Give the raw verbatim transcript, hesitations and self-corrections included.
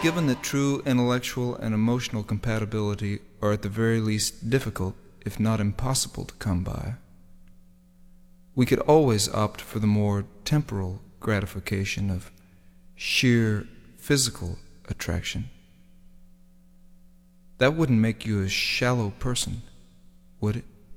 Given that true intellectual and emotional compatibility are at the very least difficult, if not impossible, to come by, we could always opt for the more temporal gratification of sheer physical attraction. That wouldn't make you a shallow person, would it?